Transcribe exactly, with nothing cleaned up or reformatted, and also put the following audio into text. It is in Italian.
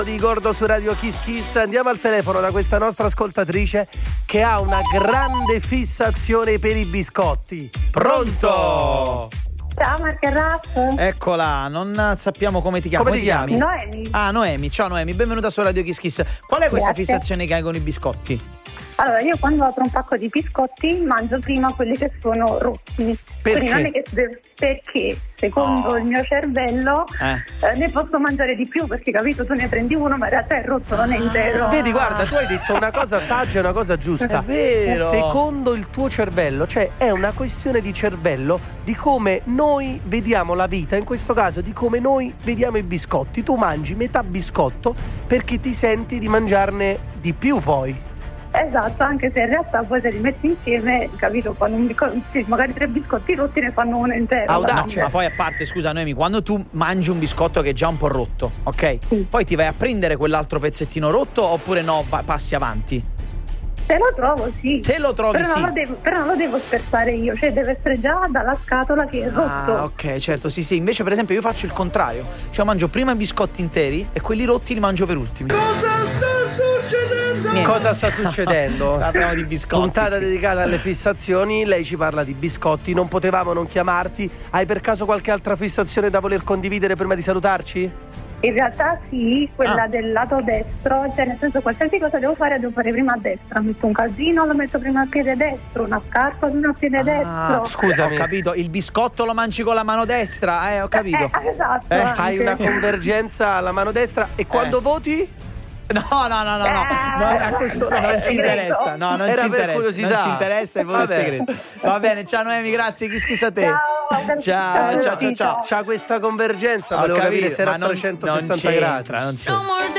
Di Gordo su Radio Kiss Kiss. Andiamo al telefono da questa nostra ascoltatrice che ha una grande fissazione per i biscotti. Pronto? Ciao Marco e Raff. Eccola, non sappiamo come ti chiami. Come ti chiami? Noemi. Ah, Noemi, ciao Noemi, benvenuta su Radio Kiss Kiss. Qual è questa Grazie. fissazione che hai con i biscotti? Allora, io quando apro un pacco di biscotti mangio prima quelli che sono rotti. Perché? Quindi non è che de- perché secondo Oh. il mio cervello Eh. eh, ne posso mangiare di più, perché capito, tu ne prendi uno ma in realtà è rotto, non è intero. Vedi, guarda, tu hai detto una cosa saggia e una cosa giusta. È vero. Secondo il tuo cervello, cioè è una questione di cervello, di come noi vediamo la vita, in questo caso di come noi vediamo i biscotti. Tu mangi metà biscotto perché ti senti di mangiarne di più poi. Esatto, anche se in realtà poi se li metti insieme, capito, fanno un bisco- sì, magari tre biscotti rotti ne fanno uno intero. Audace. No, ma poi a parte, scusa Noemi, quando tu mangi un biscotto che è già un po' rotto, ok? Sì. Poi ti vai a prendere quell'altro pezzettino rotto oppure no, pa- passi avanti? Se lo trovo, sì. Se lo trovi, però non sì. lo devo, però non lo devo spezzare io, cioè deve essere già dalla scatola che è rotto. Ah, ok, certo, sì, sì. Invece, per esempio, io faccio il contrario. Cioè, mangio prima i biscotti interi e quelli rotti li mangio per ultimi. Cosa sta succedendo? Niente. Cosa sta succedendo? Parliamo di biscotti. Puntata dedicata alle fissazioni, lei ci parla di biscotti, non potevamo non chiamarti. Hai per caso qualche altra fissazione da voler condividere prima di salutarci? In realtà sì, quella Ah. del lato destro, cioè nel senso qualsiasi cosa devo fare devo fare prima a destra, metto un calzino, lo metto prima al piede destro, una scarpa prima al piede Ah, destro. scusami. Ho capito, il biscotto lo mangi con la mano destra, eh, ho capito. Eh, esatto. Eh, anche. Hai una convergenza alla mano destra e quando Eh. voti? No, no, no, no, no, Eh, no, a questo eh, non ci segreto. interessa. No, non Era ci per interessa. curiosità. Non ci interessa, il voto è Vabbè. segreto. Va bene, ciao Noemi, grazie, chi scusa a te. Ciao, Ciao, ciao, ciao, ciao. C'ha questa convergenza, Ho volevo capito, capire se era ma a non, non trecentosessanta gradi. c'entra, non c'entra.